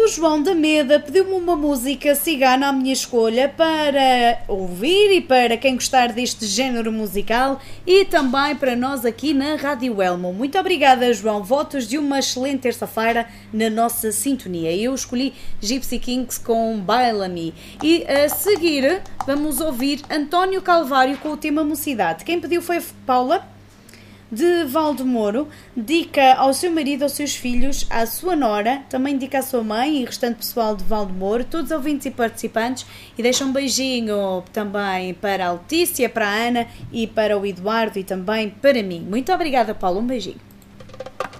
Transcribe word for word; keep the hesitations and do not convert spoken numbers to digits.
O João da Meda pediu-me uma música cigana à minha escolha para ouvir e para quem gostar deste género musical e também para nós aqui na Rádio Elmo. Muito obrigada, João. Votos de uma excelente terça-feira na nossa sintonia. Eu escolhi Gypsy Kings com Baila-me. E a seguir vamos ouvir António Calvário com o tema Mocidade. Quem pediu foi a Paula, de Valdemoro. Dedica ao seu marido, aos seus filhos, à sua nora, também dedica à sua mãe e restante pessoal de Valdemoro, todos ouvintes e participantes, e deixa um beijinho também para a Letícia, para a Ana e para o Eduardo e também para mim. Muito obrigada, Paulo, um beijinho.